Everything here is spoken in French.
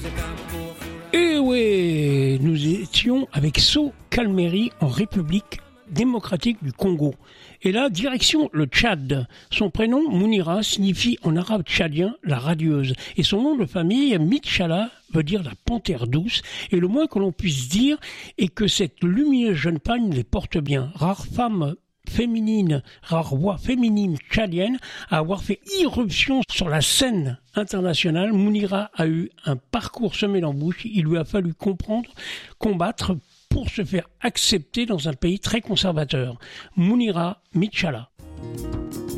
Et ouais, nous étions avec So Kalmeri en République démocratique du Congo. Et là, direction le Tchad. Son prénom, Mounira, signifie en arabe tchadien la radieuse. Et son nom de famille, Mitchala, veut dire la panthère douce. Et le moins que l'on puisse dire est que cette lumineuse jeune femme les porte bien. Rare femme féminine, rare voix féminine tchadienne à avoir fait irruption sur la scène internationale. Mounira a eu un parcours semé d'embûches. Il lui a fallu comprendre, combattre pour se faire accepter dans un pays très conservateur. Mounira Mitchala.